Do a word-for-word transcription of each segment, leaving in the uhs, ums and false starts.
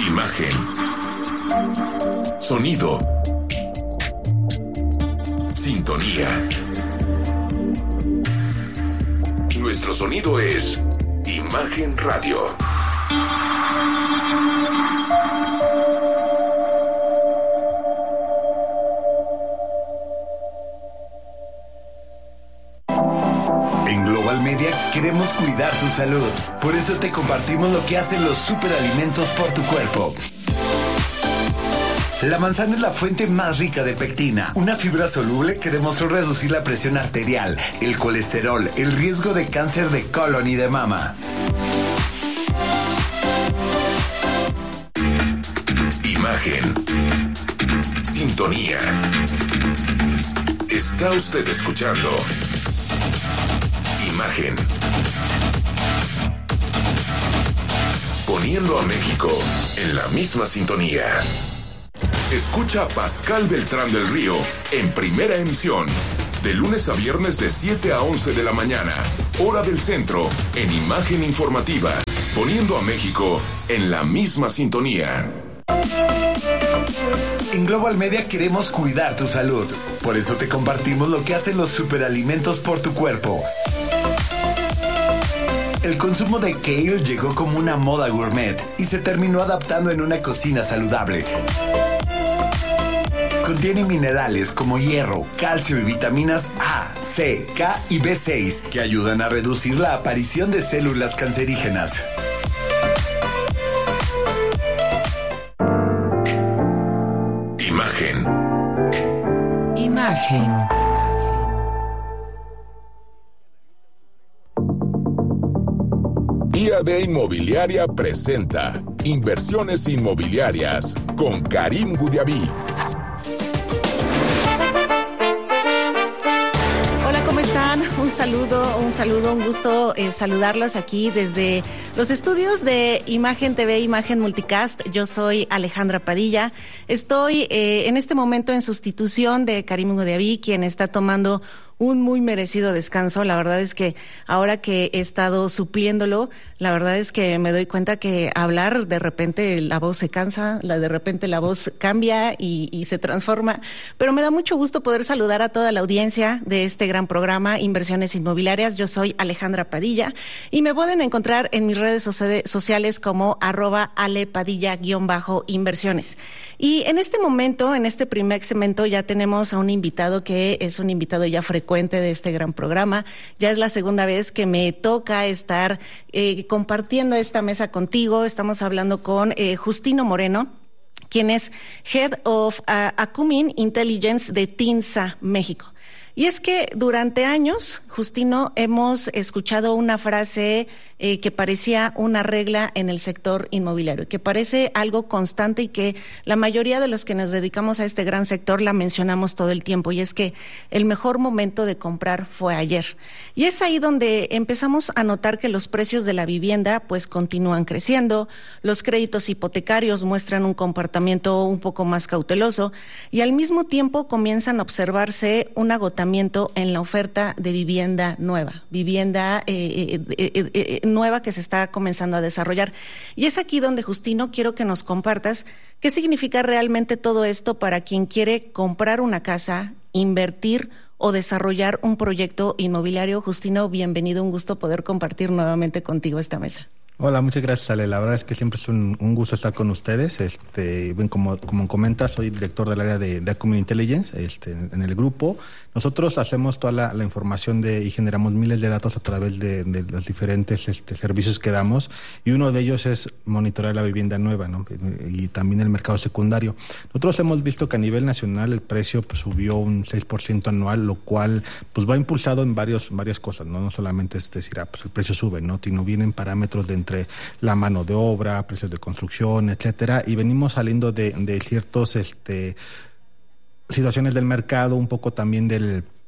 Imagen. Sonido. Sintonía. Nuestro sonido es Imagen Radio. En Global Media queremos cuidar tu salud. Por eso te compartimos lo que hacen los superalimentos por tu cuerpo. La manzana es la fuente más rica de pectina, una fibra soluble que demostró reducir la presión arterial, el colesterol, el riesgo de cáncer de colon y de mama. Imagen. Sintonía. Está usted escuchando Imagen. Poniendo a México en la misma sintonía. Escucha a Pascal Beltrán del Río en Primera Emisión, de lunes a viernes de siete a once de la mañana, hora del centro, en Imagen Informativa, poniendo a México en la misma sintonía. En Global Media queremos cuidar tu salud. Por eso te compartimos lo que hacen los superalimentos por tu cuerpo. El consumo de kale llegó como una moda gourmet y se terminó adaptando en una cocina saludable. Contiene minerales como hierro, calcio y vitaminas A, C, K y B seis que ayudan a reducir la aparición de células cancerígenas. Imagen. Imagen. I A D Inmobiliaria presenta Inversiones Inmobiliarias con Karim Gudiaví. Un saludo, un saludo, un gusto eh, saludarlos aquí desde los estudios de Imagen T V, Imagen Multicast. Yo soy Alejandra Padilla. Estoy eh, en este momento en sustitución de Karim Gudiaví, quien está tomando un muy merecido descanso. La verdad es que ahora que he estado supliéndolo, la verdad es que me doy cuenta que hablar, de repente la voz se cansa, la de repente la voz cambia y, y se transforma. Pero me da mucho gusto poder saludar a toda la audiencia de este gran programa, Inversiones Inmobiliarias. Yo soy Alejandra Padilla y me pueden encontrar en mis redes sociales como arroba alepadilla-inversiones. Y en este momento, en este primer segmento, ya tenemos a un invitado que es un invitado ya frecuente de este gran programa. Ya es la segunda vez que me toca estar eh, compartiendo esta mesa contigo. Estamos hablando con eh, Justino Moreno, quien es Head of uh, Acumen Intelligence de TINSA, México. Y es que durante años, Justino, hemos escuchado una frase eh, que parecía una regla en el sector inmobiliario, que parece algo constante y que la mayoría de los que nos dedicamos a este gran sector la mencionamos todo el tiempo, y es que el mejor momento de comprar fue ayer. Y es ahí donde empezamos a notar que los precios de la vivienda pues continúan creciendo, los créditos hipotecarios muestran un comportamiento un poco más cauteloso y al mismo tiempo comienzan a observarse un agotamiento en la oferta de vivienda nueva, vivienda eh, eh, eh, eh, nueva que se está comenzando a desarrollar. Y es aquí donde, Justino, quiero que nos compartas qué significa realmente todo esto para quien quiere comprar una casa, invertir o desarrollar un proyecto inmobiliario. Justino, bienvenido, un gusto poder compartir nuevamente contigo esta mesa. Hola, muchas gracias, Ale. La verdad es que siempre es un, un gusto estar con ustedes. Este, bien, como, como comentas, soy director del área de, de Acumen Intelligence este, en, en el grupo. Nosotros hacemos toda la, la información de y generamos miles de datos a través de, de los diferentes este, servicios que damos, y uno de ellos es monitorear la vivienda nueva, ¿no? Y también el mercado secundario. Nosotros hemos visto que a nivel nacional el precio pues, subió un seis por ciento anual, lo cual pues va impulsado en varios varias cosas, ¿no? No solamente es decir, ah, pues el precio sube, ¿no? Sino vienen parámetros de entre la mano de obra, precios de construcción, etcétera, y venimos saliendo de, de ciertos este situaciones del mercado, un poco también del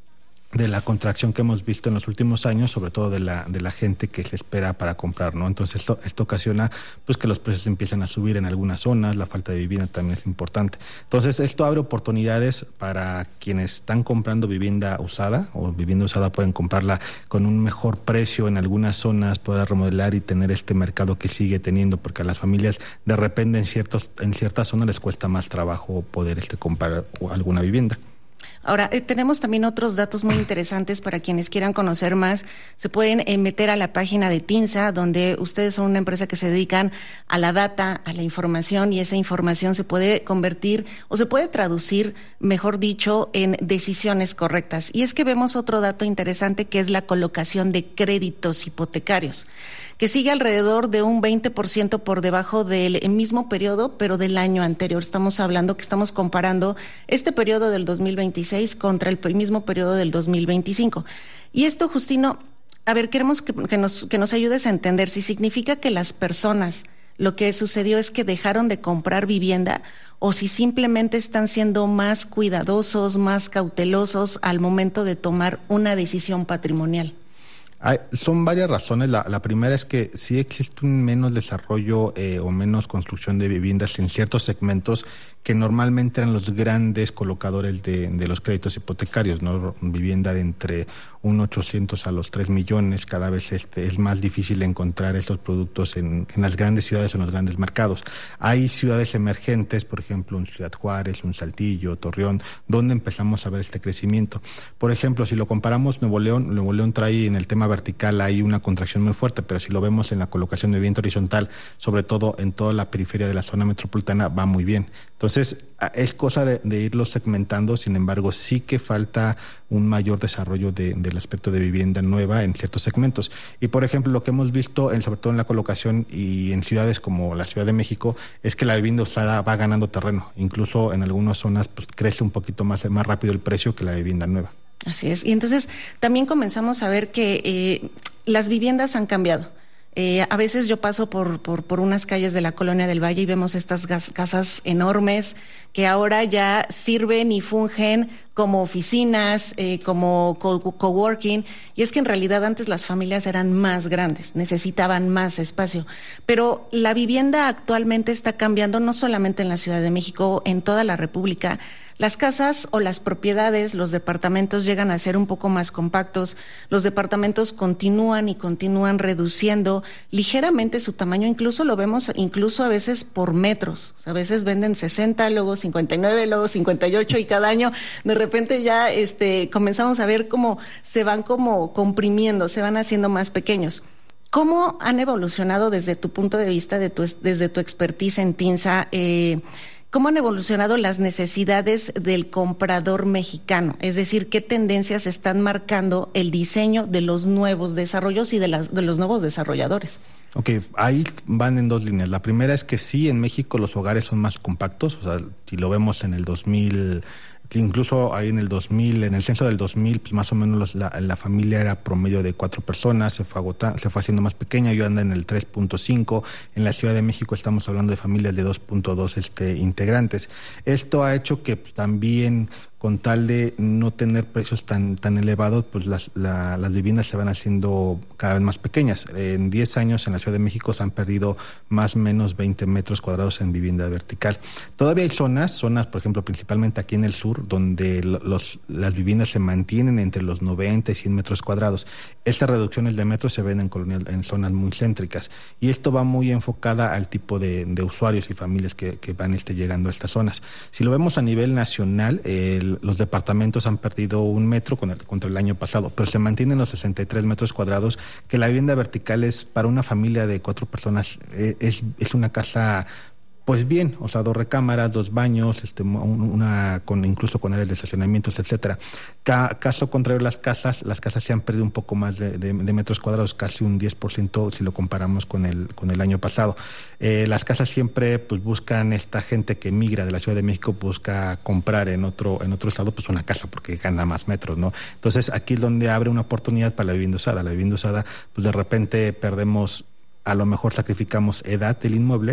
de la contracción que hemos visto en los últimos años, sobre todo de la de la gente que se espera para comprar, ¿no? Entonces esto, esto ocasiona pues que los precios empiezan a subir en algunas zonas, la falta de vivienda también es importante. Entonces esto abre oportunidades para quienes están comprando vivienda usada, o vivienda usada pueden comprarla con un mejor precio en algunas zonas, poder remodelar y tener este mercado que sigue teniendo, porque a las familias de repente en ciertos en ciertas zonas les cuesta más trabajo poder este comprar alguna vivienda. Ahora, eh, tenemos también otros datos muy interesantes para quienes quieran conocer más. Se pueden eh, meter a la página de TINSA, donde ustedes son una empresa que se dedican a la data, a la información, y esa información se puede convertir o se puede traducir, mejor dicho, en decisiones correctas. Y es que vemos otro dato interesante, que es la colocación de créditos hipotecarios, que sigue alrededor de un veinte por ciento por debajo del mismo periodo, pero del año anterior. Estamos hablando que estamos comparando este periodo del dos mil veintiséis contra el mismo periodo del dos mil veinticinco. Y esto, Justino, a ver, queremos que, que, nos, que nos ayudes a entender si significa que las personas, lo que sucedió es que dejaron de comprar vivienda, o si simplemente están siendo más cuidadosos, más cautelosos al momento de tomar una decisión patrimonial. Hay, son varias razones. La, la primera es que sí existe un menos desarrollo eh, o menos construcción de viviendas en ciertos segmentos que normalmente eran los grandes colocadores de, de los créditos hipotecarios, ¿no? Vivienda de entre un ochocientos a los tres millones. Cada vez este es más difícil encontrar estos productos en, en las grandes ciudades, en los grandes mercados. Hay ciudades emergentes, por ejemplo, en Ciudad Juárez, un Saltillo, Torreón, donde empezamos a ver este crecimiento. Por ejemplo, si lo comparamos, Nuevo León, Nuevo León trae en el tema vertical hay una contracción muy fuerte, pero si lo vemos en la colocación de vivienda horizontal, sobre todo en toda la periferia de la zona metropolitana, va muy bien. Entonces, es cosa de, de irlo segmentando. Sin embargo, sí que falta un mayor desarrollo de, del aspecto de vivienda nueva en ciertos segmentos. Y, por ejemplo, lo que hemos visto, en, sobre todo en la colocación y en ciudades como la Ciudad de México, es que la vivienda usada va ganando terreno. Incluso en algunas zonas pues, crece un poquito más, más rápido el precio que la vivienda nueva. Así es. Y entonces también comenzamos a ver que eh, las viviendas han cambiado. Eh, a veces yo paso por, por, por unas calles de la Colonia del Valle y vemos estas gas, casas enormes que ahora ya sirven y fungen como oficinas, eh, como co- coworking, y es que en realidad antes las familias eran más grandes, necesitaban más espacio, pero la vivienda actualmente está cambiando no solamente en la Ciudad de México, en toda la República. Las casas o las propiedades, los departamentos llegan a ser un poco más compactos, los departamentos continúan y continúan reduciendo ligeramente su tamaño, incluso lo vemos incluso a veces por metros, o sea, a veces venden sesenta, luego cincuenta y nueve, luego cincuenta y ocho, y cada año de repente ya este comenzamos a ver cómo se van como comprimiendo, se van haciendo más pequeños. ¿Cómo han evolucionado desde tu punto de vista, de tu, desde tu expertise en TINSA, eh, ¿cómo han evolucionado las necesidades del comprador mexicano? Es decir, ¿qué tendencias están marcando el diseño de los nuevos desarrollos y de, las, de los nuevos desarrolladores? Ok, ahí van en dos líneas. La primera es que sí, en México los hogares son más compactos. O sea, si lo vemos en el dos mil, incluso ahí en el dos mil, en el censo del dos mil, pues más o menos los, la, la familia era promedio de cuatro personas, se fue agotando, se fue haciendo más pequeña, yo ando en el tres punto cinco. En la Ciudad de México estamos hablando de familias de dos punto dos este, integrantes. Esto ha hecho que pues, también, con tal de no tener precios tan tan elevados, pues las, la, las viviendas se van haciendo cada vez más pequeñas. En diez años en la Ciudad de México se han perdido más o menos veinte metros cuadrados en vivienda vertical. Todavía hay zonas, zonas por ejemplo, principalmente aquí en el sur, donde los, las viviendas se mantienen entre los noventa y cien metros cuadrados. Estas reducciones de metros se ven en, colonial, en zonas muy céntricas, y esto va muy enfocada al tipo de, de usuarios y familias que, que van este, llegando a estas zonas. Si lo vemos a nivel nacional, el los departamentos han perdido un metro con el, contra el año pasado, pero se mantienen los sesenta y tres metros cuadrados, que la vivienda vertical es para una familia de cuatro personas, eh, es, es una casa pues bien, o sea, dos recámaras, dos baños, este, una con incluso con áreas de estacionamientos, etcétera. Ca, caso contrario, las casas, las casas se han perdido un poco más de, de, de metros cuadrados, casi un diez por ciento si lo comparamos con el con el año pasado. Eh, las casas siempre pues buscan esta gente que migra de la Ciudad de México, busca comprar en otro en otro estado pues una casa porque gana más metros, ¿no? Entonces aquí es donde abre una oportunidad para la vivienda usada. La vivienda usada, pues de repente perdemos, a lo mejor sacrificamos edad del inmueble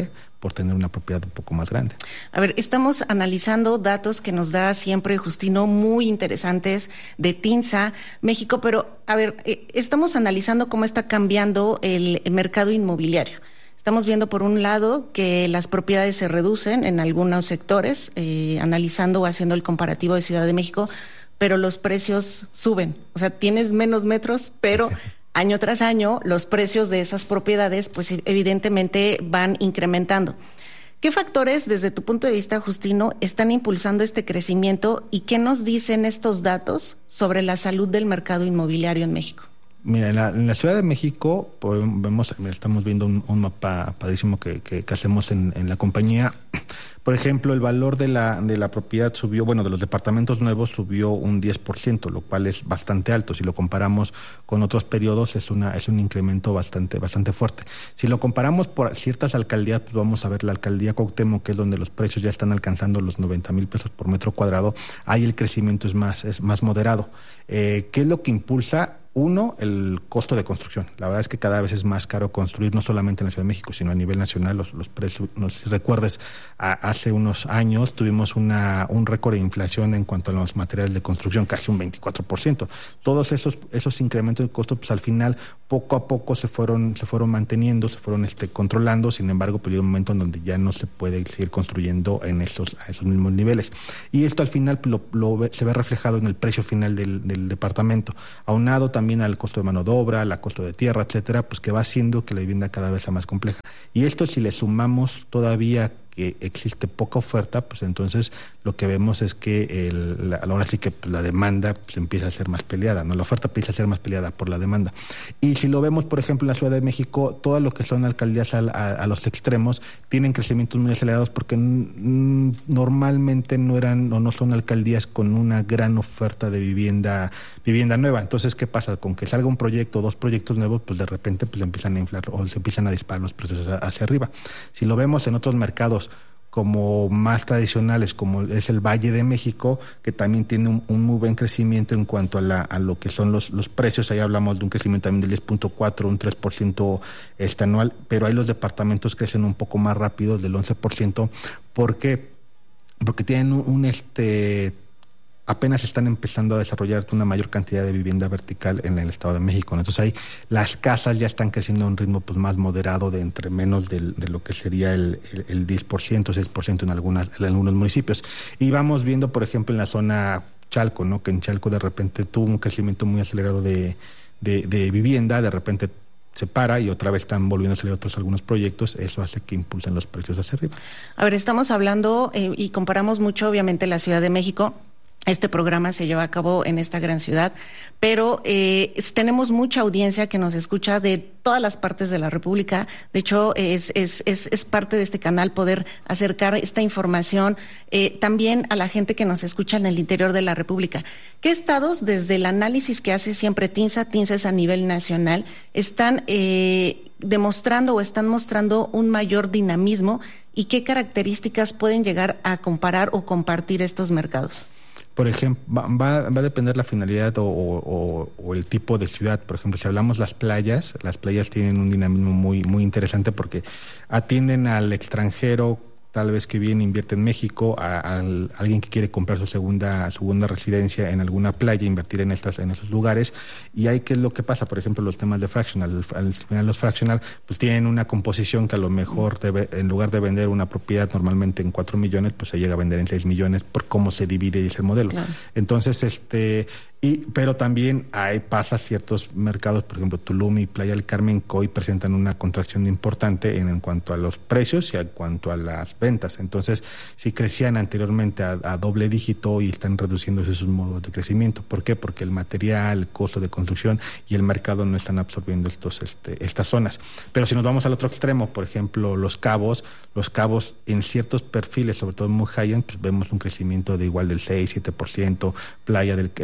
por tener una propiedad un poco más grande. A ver, estamos analizando datos que nos da siempre Justino, muy interesantes de TINSA, México, pero a ver, eh, estamos analizando cómo está cambiando el mercado inmobiliario. Estamos viendo, por un lado, que las propiedades se reducen en algunos sectores, eh, analizando o haciendo el comparativo de Ciudad de México, pero los precios suben. O sea, tienes menos metros, pero año tras año los precios de esas propiedades, pues evidentemente van incrementando. ¿Qué factores, desde tu punto de vista, Justino, están impulsando este crecimiento y qué nos dicen estos datos sobre la salud del mercado inmobiliario en México? Mira, en la, en la Ciudad de México por, vemos, estamos viendo un, un mapa padrísimo que, que, que hacemos en, en la compañía. Por ejemplo, el valor de la, de la propiedad subió, bueno, de los departamentos nuevos subió un diez por ciento, lo cual es bastante alto. Si lo comparamos con otros periodos, es una es un incremento bastante bastante fuerte. Si lo comparamos por ciertas alcaldías, pues vamos a ver la alcaldía Cuauhtémoc, que es donde los precios ya están alcanzando los noventa mil pesos por metro cuadrado. Ahí el crecimiento es más, es más moderado. Eh, ¿Qué es lo que impulsa? Uno, el costo de construcción. La verdad es que cada vez es más caro construir, no solamente en la Ciudad de México, sino a nivel nacional. Los, los precios, no sé si recuerdes, a, hace unos años tuvimos una un récord de inflación en cuanto a los materiales de construcción, casi un veinticuatro por ciento. Todos esos esos incrementos de costos, pues al final, poco a poco se fueron se fueron manteniendo, se fueron este controlando. Sin embargo, pues llega un momento en donde ya no se puede seguir construyendo en esos a esos mismos niveles. Y esto al final lo, lo se ve reflejado en el precio final del, del departamento. Aunado también también al costo de mano de obra, al costo de tierra, etcétera, pues que va haciendo que la vivienda cada vez sea más compleja. Y esto, si le sumamos todavía que existe poca oferta, pues entonces lo que vemos es que el, la, ahora sí que la demanda pues, empieza a ser más peleada, ¿no? La oferta empieza a ser más peleada por la demanda. Y si lo vemos, por ejemplo, en la Ciudad de México, todo lo que son alcaldías a, a, a los extremos tienen crecimientos muy acelerados porque n- normalmente no eran o no son alcaldías con una gran oferta de vivienda vivienda nueva. Entonces, ¿qué pasa? Con que salga un proyecto o dos proyectos nuevos, pues de repente pues empiezan a inflar o se empiezan a disparar los precios hacia arriba. Si lo vemos en otros mercados como más tradicionales, como es el Valle de México, que también tiene un, un muy buen crecimiento en cuanto a, la, a lo que son los, los precios. Ahí hablamos de un crecimiento también del diez punto cuatro, un tres por ciento este anual, pero ahí los departamentos crecen un poco más rápido, del once por ciento. ¿Por qué? Porque tienen un, un este... apenas están empezando a desarrollar una mayor cantidad de vivienda vertical en el Estado de México. Entonces ahí las casas ya están creciendo a un ritmo pues más moderado, de entre menos del, de lo que sería el, el, el diez por ciento, seis por ciento en, algunas, en algunos municipios. Y vamos viendo, por ejemplo, en la zona Chalco, ¿no? Que en Chalco de repente tuvo un crecimiento muy acelerado de, de, de vivienda, de repente se para y otra vez están volviendo a salir otros algunos proyectos. Eso hace que impulsen los precios hacia arriba. A ver, estamos hablando eh, y comparamos mucho, obviamente, la Ciudad de México. Este programa se lleva a cabo en esta gran ciudad, pero eh, tenemos mucha audiencia que nos escucha de todas las partes de la República. De hecho, es, es, es, es parte de este canal poder acercar esta información eh, también a la gente que nos escucha en el interior de la República. ¿Qué estados, desde el análisis que hace siempre TINSA, TINSA es a nivel nacional, están eh, demostrando o están mostrando un mayor dinamismo y qué características pueden llegar a comparar o compartir estos mercados? Por ejemplo, va, va, va a depender la finalidad o, o, o el tipo de ciudad. Por ejemplo, si hablamos las playas, las playas tienen un dinamismo muy, muy interesante porque atienden al extranjero, tal vez que viene, invierte en México, a, a, a alguien que quiere comprar su segunda segunda residencia en alguna playa, invertir en estas en esos lugares. Y ahí, ¿qué es lo que pasa? Por ejemplo, los temas de fractional. Al final, los fractional pues tienen una composición que a lo mejor debe, en lugar de vender una propiedad normalmente en cuatro millones, pues se llega a vender en seis millones por cómo se divide ese modelo. Claro. Entonces, este... Y, pero también hay pasa ciertos mercados, por ejemplo, Tulum y Playa del Carmen, que hoy presentan una contracción importante en, en cuanto a los precios y en cuanto a las ventas. Entonces, si crecían anteriormente a, a doble dígito y están reduciéndose sus modos de crecimiento. ¿Por qué? Porque el material, el costo de construcción y el mercado no están absorbiendo estos, este, estas zonas. Pero si nos vamos al otro extremo, por ejemplo, Los Cabos, Los Cabos en ciertos perfiles, sobre todo muy high-end, pues vemos un crecimiento de igual del seis, siete por ciento, Playa del este, Puerto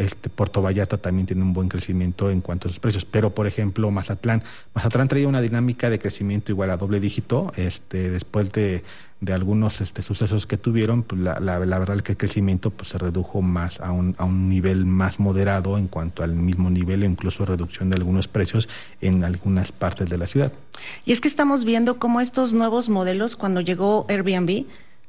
Puerto Vallarta también tiene un buen crecimiento en cuanto a sus precios. Pero, por ejemplo, Mazatlán, Mazatlán traía una dinámica de crecimiento igual a doble dígito, este, después de, de algunos este, sucesos que tuvieron, pues la, la, la verdad es que el crecimiento pues se redujo más a un, a un nivel más moderado en cuanto al mismo nivel, e incluso reducción de algunos precios en algunas partes de la ciudad. Y es que estamos viendo cómo estos nuevos modelos, cuando llegó Airbnb,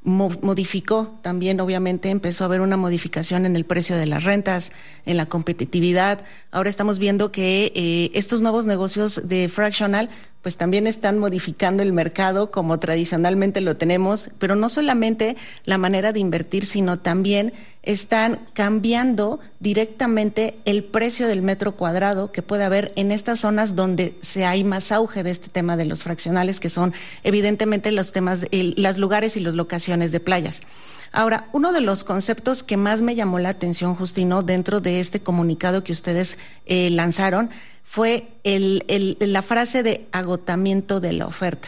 modificó también, obviamente, empezó a haber una modificación en el precio de las rentas, en la competitividad. Ahora estamos viendo que eh, estos nuevos negocios de fractional pues también están modificando el mercado como tradicionalmente lo tenemos, pero no solamente la manera de invertir, sino también están cambiando directamente el precio del metro cuadrado que puede haber en estas zonas donde se hay más auge de este tema de los fraccionales, que son evidentemente los temas, el, los lugares y las locaciones de playas. Ahora, uno de los conceptos que más me llamó la atención, Justino, dentro de este comunicado que ustedes eh, lanzaron, fue el, el, la frase de agotamiento de la oferta.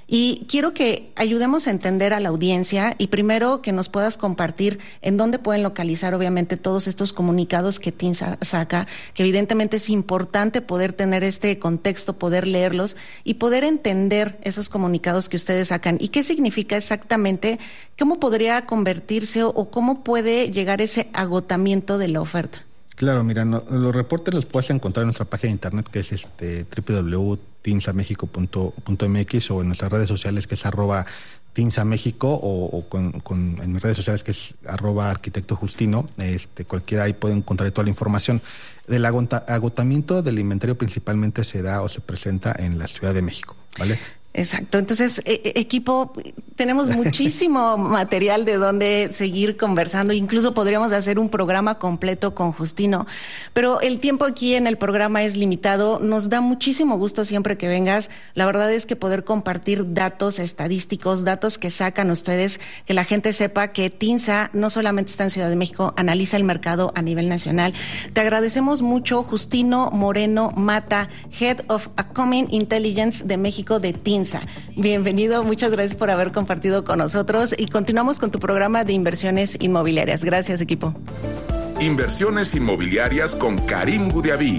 Y quiero que ayudemos a entender a la audiencia y primero que nos puedas compartir en dónde pueden localizar obviamente todos estos comunicados que TINSA saca, que evidentemente es importante poder tener este contexto, poder leerlos y poder entender esos comunicados que ustedes sacan y qué significa exactamente, cómo podría convertirse o, o cómo puede llegar ese agotamiento de la oferta. Claro, mira, no, los reportes los puedes encontrar en nuestra página de internet, que es este doble u doble u doble u punto tinsa mexico punto m x, o en nuestras redes sociales, que es arroba tinsamexico, o, o con, con, en mis redes sociales, que es arroba arquitecto Justino. Este, cualquiera ahí puede encontrar toda la información. Del agota, agotamiento del inventario principalmente se da o se presenta en la Ciudad de México, ¿vale? Exacto. Entonces, eh, equipo, tenemos muchísimo material de donde seguir conversando. Incluso podríamos hacer un programa completo con Justino. Pero el tiempo aquí en el programa es limitado. Nos da muchísimo gusto siempre que vengas. La verdad es que poder compartir datos estadísticos, datos que sacan ustedes, que la gente sepa que TINSA no solamente está en Ciudad de México, analiza el mercado a nivel nacional. Te agradecemos mucho, Justino Moreno Mata, Head of Upcoming Intelligence de México de TINSA. Bienvenido, muchas gracias por haber compartido con nosotros y continuamos con tu programa de inversiones inmobiliarias. Gracias, equipo. Inversiones inmobiliarias con Karim Gudiaví.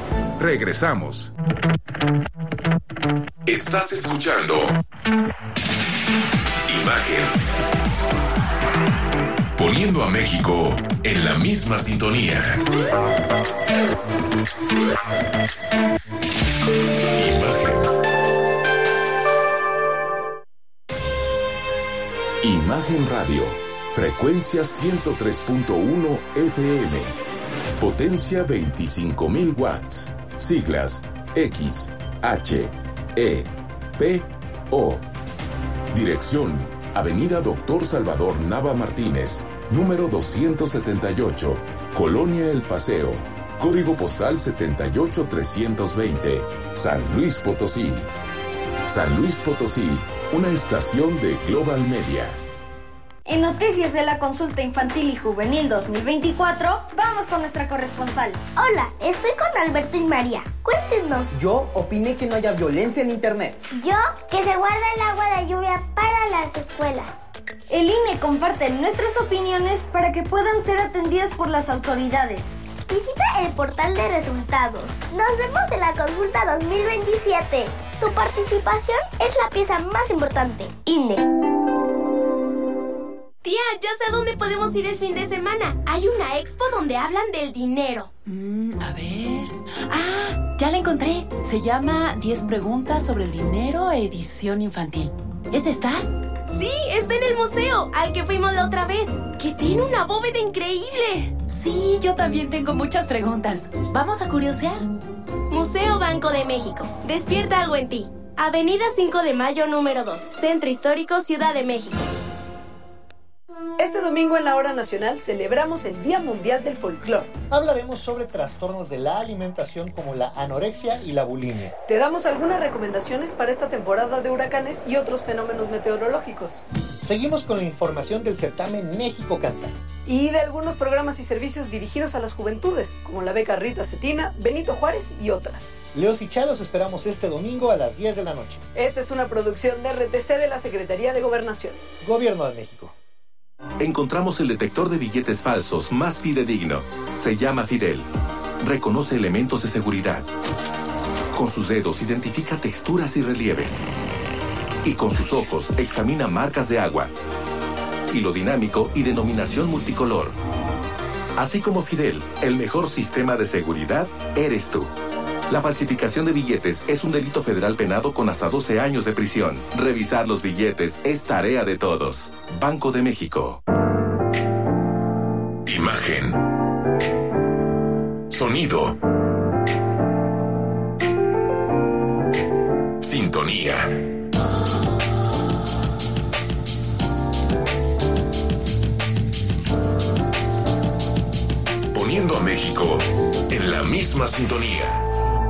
Regresamos. Estás escuchando Imagen. Poniendo a México en la misma sintonía. Imagen. Imagen Radio, frecuencia ciento tres punto uno F M, potencia veinticinco mil watts, siglas X, H, E, P, O. Dirección, Avenida Doctor Salvador Nava Martínez, número doscientos setenta y ocho, Colonia El Paseo, código postal setenta y ocho trescientos veinte, San Luis Potosí. San Luis Potosí, una estación de Global Media. En noticias de la consulta infantil y juvenil dos mil veinticuatro, vamos con nuestra corresponsal. Hola, estoy con Alberto y María. Cuéntenos. Yo opiné que no haya violencia en internet. Yo, que se guarda el agua de lluvia para las escuelas. El I N E comparte nuestras opiniones para que puedan ser atendidas por las autoridades. Visita el portal de resultados. Nos vemos en la consulta dos mil veintisiete. Tu participación es la pieza más importante. I N E. Tía, ya sé a dónde podemos ir el fin de semana. Hay una expo donde hablan del dinero. Mm, a ver... Ah, ya la encontré. Se llama diez preguntas sobre el dinero, edición infantil. ¿Es esta? Sí, está en el museo, al que fuimos la otra vez, que tiene una bóveda increíble. Sí, yo también tengo muchas preguntas. ¿Vamos a curiosear? Museo Banco de México. Despierta algo en ti. Avenida cinco de Mayo, número dos. Centro Histórico, Ciudad de México. Este domingo en la Hora Nacional celebramos el Día Mundial del Folclor. Hablaremos sobre trastornos de la alimentación como la anorexia y la bulimia. Te damos algunas recomendaciones para esta temporada de huracanes y otros fenómenos meteorológicos. Seguimos con la información del certamen México Canta. Y de algunos programas y servicios dirigidos a las juventudes, como la beca Rita Cetina, Benito Juárez y otras. Leos y Chalos esperamos este domingo a las diez de la noche. Esta es una producción de R T C de la Secretaría de Gobernación. Gobierno de México. Encontramos el detector de billetes falsos más fidedigno. Se llama Fidel. reconoce elementos de seguridad. Con sus dedos identifica texturas y relieves. Y con sus ojos examina marcas de agua. Hilo dinámico y denominación multicolor. Así como Fidel, el mejor sistema de seguridad eres tú. La falsificación de billetes es un delito federal penado con hasta doce años de prisión. Revisar los billetes es tarea de todos. Banco de México. Imagen. Sonido. Sintonía. Poniendo a México en la misma sintonía.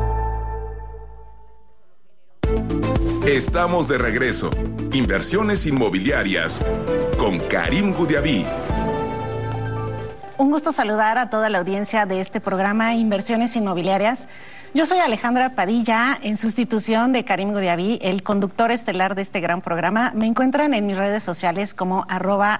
Estamos de regreso. Inversiones inmobiliarias con Karim Gudiaví. Un gusto saludar a toda la audiencia de este programa Inversiones Inmobiliarias. Yo soy Alejandra Padilla, en sustitución de Karim Gudiaví, el conductor estelar de este gran programa. Me encuentran en mis redes sociales como arroba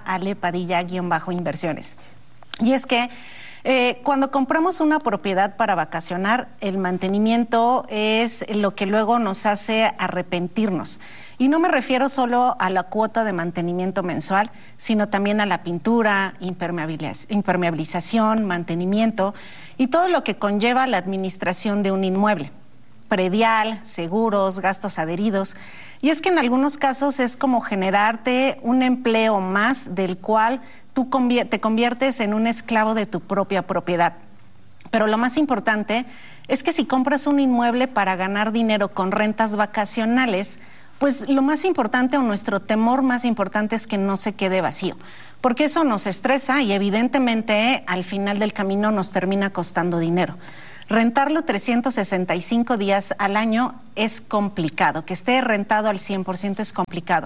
alepadilla-inversiones. Y es que Eh, cuando compramos una propiedad para vacacionar, el mantenimiento es lo que luego nos hace arrepentirnos. Y no me refiero solo a la cuota de mantenimiento mensual, sino también a la pintura, impermeabiliz- impermeabilización, mantenimiento y todo lo que conlleva la administración de un inmueble. Predial, seguros, gastos adheridos. Y es que en algunos casos es como generarte un empleo más del cual tú convier- te conviertes en un esclavo de tu propia propiedad. Pero lo más importante es que si compras un inmueble para ganar dinero con rentas vacacionales, pues lo más importante o nuestro temor más importante es que no se quede vacío, porque eso nos estresa y evidentemente al final del camino nos termina costando dinero. Rentarlo trescientos sesenta y cinco días al año es complicado, que esté rentado al cien por ciento es complicado.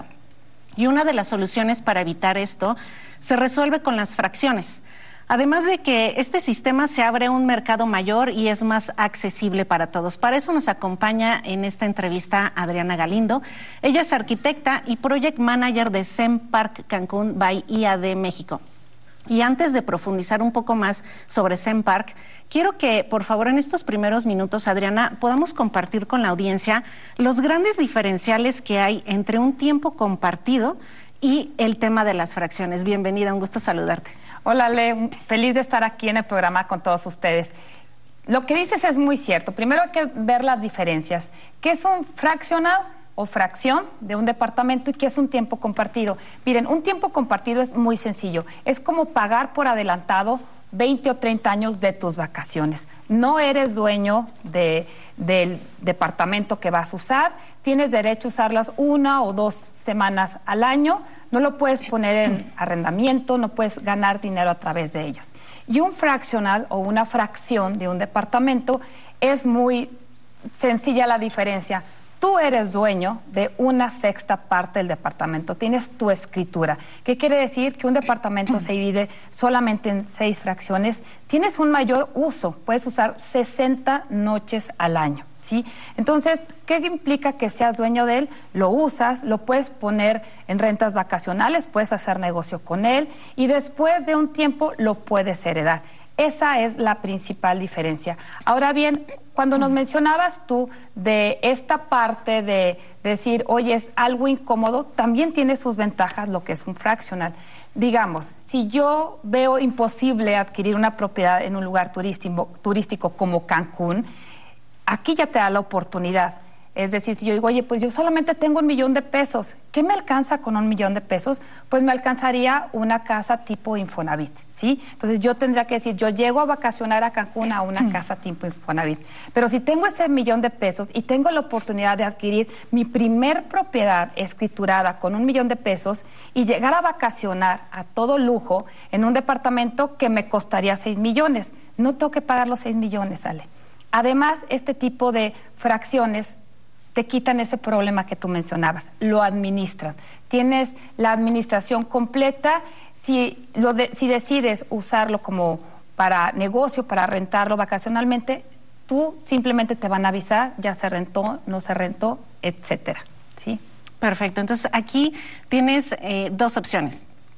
Y una de las soluciones para evitar esto se resuelve con las fracciones. Además de que este sistema se abre un mercado mayor y es más accesible para todos. Para eso nos acompaña en esta entrevista Adriana Galindo. Ella es arquitecta y project manager de Zen Park Cancún by I A D México. Y antes de profundizar un poco más sobre Zen Park, quiero que, por favor, en estos primeros minutos, Adriana, podamos compartir con la audiencia los grandes diferenciales que hay entre un tiempo compartido y el tema de las fracciones. Bienvenida, un gusto saludarte. Hola, Le, feliz de estar aquí en el programa con todos ustedes. Lo que dices es muy cierto. Primero hay que ver las diferencias. ¿Qué es un fraccionado o fracción de un departamento y qué es un tiempo compartido? Miren, un tiempo compartido es muy sencillo. Es como pagar por adelantado veinte o treinta años de tus vacaciones. No eres dueño de, del departamento que vas a usar, tienes derecho a usarlas una o dos semanas al año, no lo puedes poner en arrendamiento, no puedes ganar dinero a través de ellos. Y un fraccional o una fracción de un departamento es muy sencilla la diferencia. Tú eres dueño de una sexta parte del departamento, tienes tu escritura. ¿Qué quiere decir? Que un departamento se divide solamente en seis fracciones, tienes un mayor uso, puedes usar sesenta noches al año, ¿sí? Entonces, ¿qué implica que seas dueño de él? Lo usas, lo puedes poner en rentas vacacionales, puedes hacer negocio con él y después de un tiempo lo puedes heredar. Esa es la principal diferencia. Ahora bien, cuando nos mencionabas tú de esta parte de decir, oye, es algo incómodo, también tiene sus ventajas lo que es un fraccional. Digamos, si yo veo imposible adquirir una propiedad en un lugar turístico, turístico como Cancún, aquí ya te da la oportunidad. Es decir, si yo digo, oye, pues yo solamente tengo un millón de pesos, ¿qué me alcanza con un millón de pesos? Pues me alcanzaría una casa tipo Infonavit, ¿sí? Entonces yo tendría que decir, yo llego a vacacionar a Cancún a una casa tipo Infonavit. Pero si tengo ese millón de pesos y tengo la oportunidad de adquirir mi primer propiedad escriturada con un millón de pesos y llegar a vacacionar a todo lujo en un departamento que me costaría seis millones, no tengo que pagar los seis millones, Ale. Además, este tipo de fracciones te quitan ese problema que tú mencionabas, lo administran. Tienes la administración completa, si, lo de, si decides usarlo como para negocio, para rentarlo vacacionalmente, tú simplemente te van a avisar, ya se rentó, no se rentó, etcétera, ¿sí? Perfecto, entonces aquí tienes eh, dos opciones.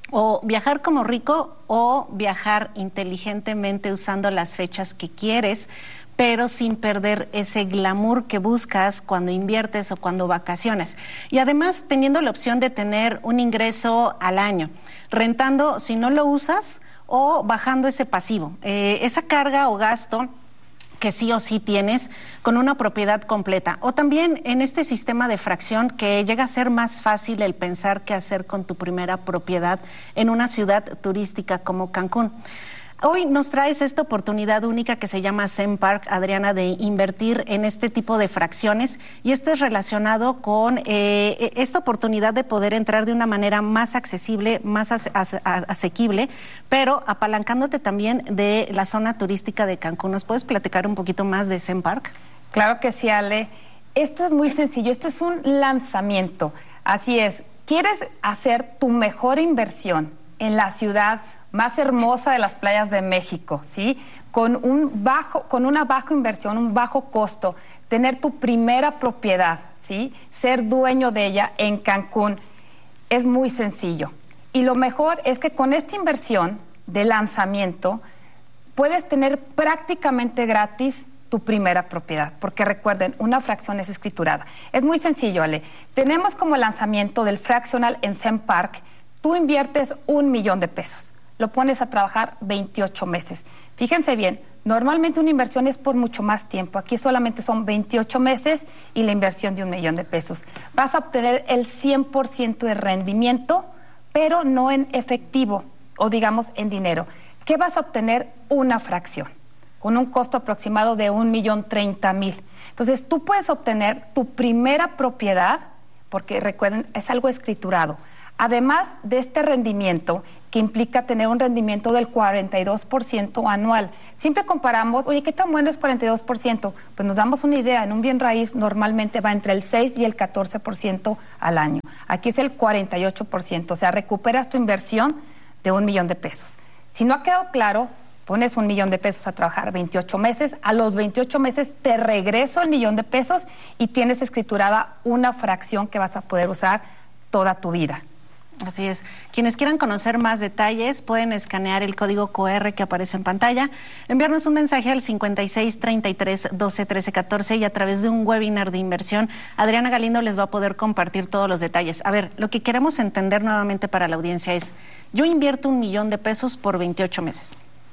o viajar como rico o viajar inteligentemente usando las fechas que quieres, pero sin perder ese glamour que buscas cuando inviertes o cuando vacaciones. Y además teniendo la opción de tener un ingreso al año, rentando si no lo usas o bajando ese pasivo, eh, esa carga o gasto que sí o sí tienes con una propiedad completa. O también en este sistema de fracción que llega a ser más fácil el pensar qué hacer con tu primera propiedad en una ciudad turística como Cancún. Hoy nos traes esta oportunidad única que se llama Zen Park, Adriana, de invertir en este tipo de fracciones, y esto es relacionado con eh, esta oportunidad de poder entrar de una manera más accesible, más ase ase asequible, pero apalancándote también de la zona turística de Cancún. ¿Nos puedes platicar un poquito más de Zen Park? Claro que sí, Ale. Esto es muy sencillo, esto es un lanzamiento. Así es, ¿quieres hacer tu mejor inversión en la ciudad más hermosa de las playas de México, ¿sí? Con un bajo, con una baja inversión, un bajo costo, tener tu primera propiedad, ¿sí? Ser dueño de ella en Cancún es muy sencillo. Y lo mejor es que con esta inversión de lanzamiento puedes tener prácticamente gratis tu primera propiedad, porque recuerden, una fracción es escriturada. Es muy sencillo, Ale. Tenemos como lanzamiento del fractional en Zen Park, tú inviertes un millón de pesos. Lo pones a trabajar veintiocho meses. Fíjense bien, normalmente una inversión es por mucho más tiempo. Aquí solamente son veintiocho meses y la inversión de un millón de pesos. Vas a obtener el cien por ciento de rendimiento, pero no en efectivo o digamos en dinero. ¿Qué vas a obtener? Una fracción, con un costo aproximado de un millón treinta mil. Entonces tú puedes obtener tu primera propiedad, porque recuerden, es algo escriturado. Además de este rendimiento, que implica tener un rendimiento del cuarenta y dos por ciento anual. Siempre comparamos, oye, ¿qué tan bueno es cuarenta y dos por ciento? Pues nos damos una idea, en un bien raíz normalmente va entre el seis y el catorce por ciento al año. Aquí es el cuarenta y ocho por ciento, o sea, recuperas tu inversión de un millón de pesos. Si no ha quedado claro, pones un millón de pesos a trabajar veintiocho meses, a los veintiocho meses te regreso el millón de pesos y tienes escriturada una fracción que vas a poder usar toda tu vida. Así es. Quienes quieran conocer más detalles pueden escanear el código cu erre que aparece en pantalla, enviarnos un mensaje al cincuenta y seis, treinta y tres, doce, trece, catorce y a través de un webinar de inversión, Adriana Galindo les va a poder compartir todos los detalles. A ver, lo que queremos entender nuevamente para la audiencia es, yo invierto un millón de pesos por veintiocho meses.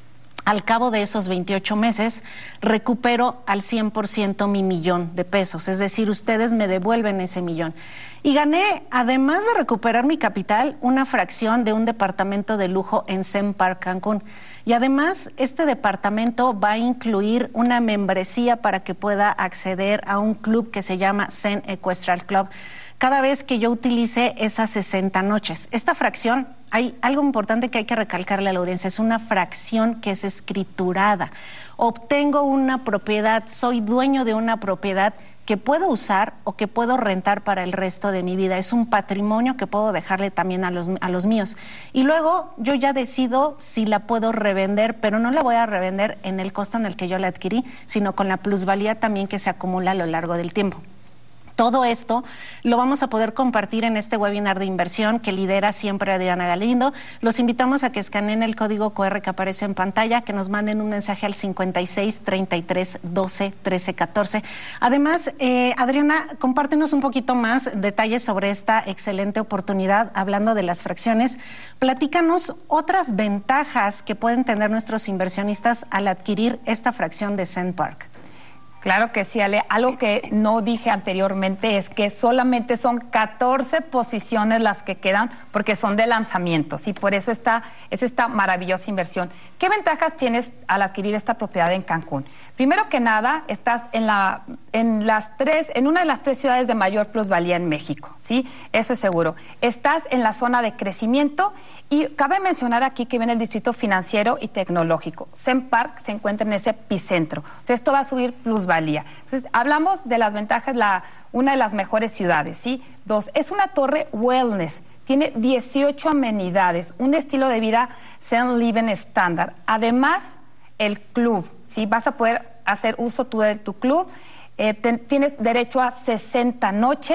Al cabo de esos veintiocho meses, recupero al cien por ciento mi millón de pesos, es decir, ustedes me devuelven ese millón. Y gané, además de recuperar mi capital, una fracción de un departamento de lujo en Zen Park Cancún. Y además, este departamento va a incluir una membresía para que pueda acceder a un club que se llama Zen Equestral Club cada vez que yo utilice esas sesenta noches. Esta fracción, hay algo importante que hay que recalcarle a la audiencia, es una fracción que es escriturada. Obtengo una propiedad, soy dueño de una propiedad que puedo usar o que puedo rentar para el resto de mi vida. Es un patrimonio que puedo dejarle también a los, a los míos. Y luego yo ya decido si la puedo revender, pero no la voy a revender en el costo en el que yo la adquirí, sino con la plusvalía también que se acumula a lo largo del tiempo. Todo esto lo vamos a poder compartir en este webinar de inversión que lidera siempre Adriana Galindo. Los invitamos a que escaneen el código cu erre que aparece en pantalla, que nos manden un mensaje al cincuenta y seis, treinta y tres, doce, trece, catorce. Además, eh, Adriana, compártenos un poquito más detalles sobre esta excelente oportunidad, hablando de las fracciones. Platícanos otras ventajas que pueden tener nuestros inversionistas al adquirir esta fracción de Zen Park. Claro que sí, Ale. Algo que no dije anteriormente es que solamente son catorce posiciones las que quedan porque son de lanzamientos y por eso está, es esta maravillosa inversión. ¿Qué ventajas tienes al adquirir esta propiedad en Cancún? Primero que nada, estás en, la, en, las tres, en una de las tres ciudades de mayor plusvalía en México, ¿sí? Eso es seguro. Estás en la zona de crecimiento y cabe mencionar aquí que viene el distrito financiero y tecnológico. Zen Park se encuentra en ese epicentro. O sea, esto va a subir plusvalía. Entonces, hablamos de las ventajas, la, una de las mejores ciudades, ¿sí? Dos, es una torre wellness, tiene dieciocho amenidades, un estilo de vida Zen Living estándar. Además, el club, ¿sí? Vas a poder hacer uso tú de tu club, eh, te, tienes derecho a sesenta noches,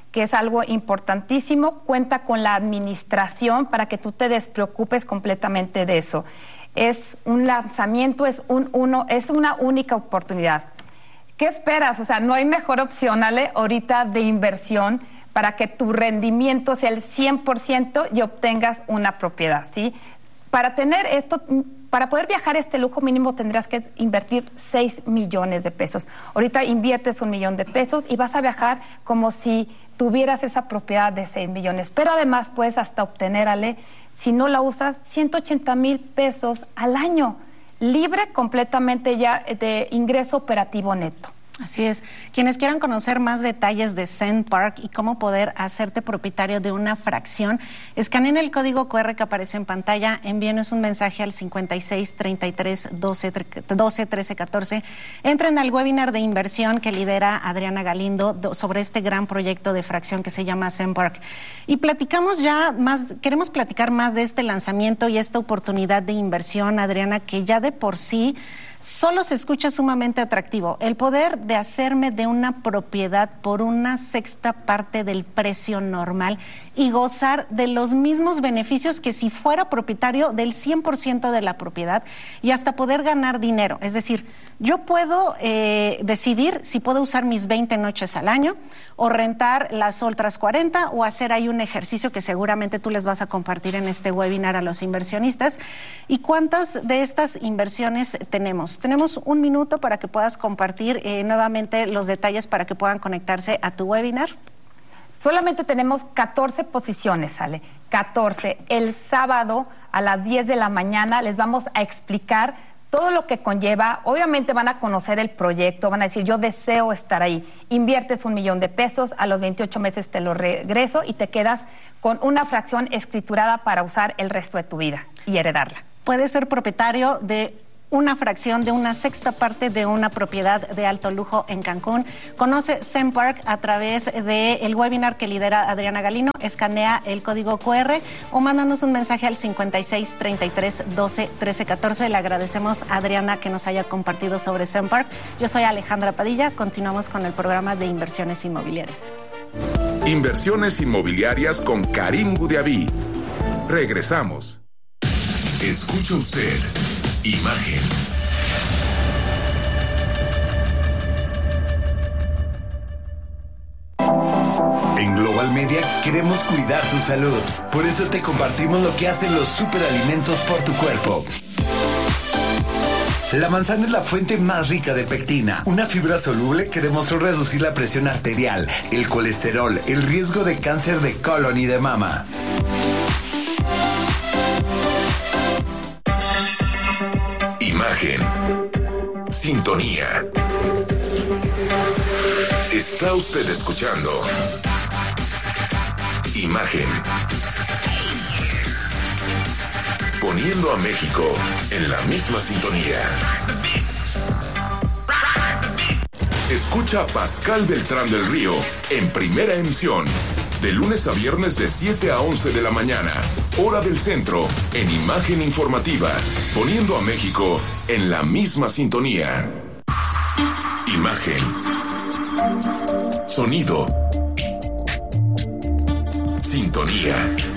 que es algo importantísimo. Cuenta con la administración para que tú te despreocupes completamente de eso. Es un lanzamiento, es, un, uno, es una única oportunidad. ¿Qué esperas? O sea, no hay mejor opción, Ale, ahorita de inversión para que tu rendimiento sea el cien por ciento y obtengas una propiedad, ¿sí? Para tener esto, para poder viajar este lujo mínimo tendrás que invertir seis millones de pesos. Ahorita inviertes un millón de pesos y vas a viajar como si tuvieras esa propiedad de seis millones. Pero además puedes hasta obtener, Ale, si no la usas, ciento ochenta mil pesos al año, libre completamente ya de ingreso operativo neto. Así es. Quienes quieran conocer más detalles de Zen Park y cómo poder hacerte propietario de una fracción, escaneen el código cu erre que aparece en pantalla, envíenos un mensaje al cincuenta y seis, treinta y tres, doce, trece, catorce. Entren al webinar de inversión que lidera Adriana Galindo sobre este gran proyecto de fracción que se llama Zen Park. Y platicamos ya más, queremos platicar más de este lanzamiento y esta oportunidad de inversión, Adriana, que ya de por sí solo se escucha sumamente atractivo. El poder de hacerme de una propiedad por una sexta parte del precio normal y gozar de los mismos beneficios que si fuera propietario del cien por ciento de la propiedad y hasta poder ganar dinero. Es decir, yo puedo eh, decidir si puedo usar mis veinte noches al año o rentar las otras cuarenta o hacer ahí un ejercicio que seguramente tú les vas a compartir en este webinar a los inversionistas. ¿Y cuántas de estas inversiones tenemos? Tenemos un minuto para que puedas compartir eh, nuevamente los detalles para que puedan conectarse a tu webinar. Solamente tenemos catorce posiciones, Ale. catorce. El sábado a las diez de la mañana les vamos a explicar todo lo que conlleva. Obviamente van a conocer el proyecto, van a decir, yo deseo estar ahí. Inviertes un millón de pesos, a los veintiocho meses te lo regreso y te quedas con una fracción escriturada para usar el resto de tu vida y heredarla. Puedes ser propietario de una fracción de una sexta parte de una propiedad de alto lujo en Cancún. Conoce Zen Park a través del webinar que lidera Adriana Galindo. Escanea el código cu erre o mándanos un mensaje al cincuenta y seis, treinta y tres, doce, trece, catorce. Le agradecemos a Adriana que nos haya compartido sobre Zen Park. Yo soy Alejandra Padilla. Continuamos con el programa de inversiones inmobiliarias. Inversiones inmobiliarias con Karim Gudiaví. Regresamos. Escucha usted Imagen. En Global Media queremos cuidar tu salud. Por eso te compartimos lo que hacen los superalimentos por tu cuerpo. La manzana es la fuente más rica de pectina, una fibra soluble que demostró reducir la presión arterial, el colesterol, el riesgo de cáncer de colon y de mama. Imagen. Sintonía. Está usted escuchando Imagen. Poniendo a México en la misma sintonía. Escucha a Pascal Beltrán del Río en Primera Emisión, de lunes a viernes de siete a once de la mañana, hora del centro, en Imagen Informativa, poniendo a México en la misma sintonía. Imagen. Sonido. Sintonía.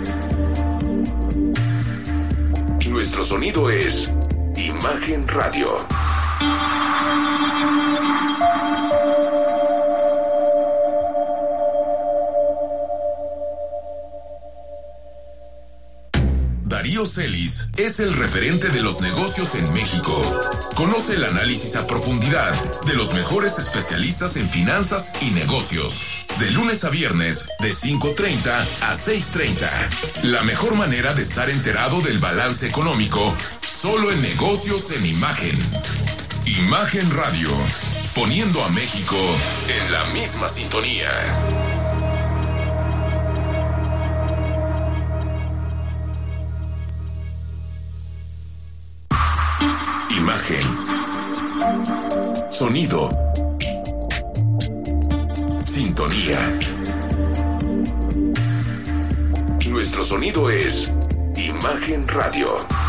Nuestro sonido es Imagen Radio. Darío Celis es el referente de los negocios en México. Conoce el análisis a profundidad de los mejores especialistas en finanzas y negocios. De lunes a viernes, de cinco treinta a seis treinta. La mejor manera de estar enterado del balance económico, solo en negocios en Imagen. Imagen Radio, poniendo a México en la misma sintonía. Imagen. Sonido. Sintonía. Nuestro sonido es Imagen Radio.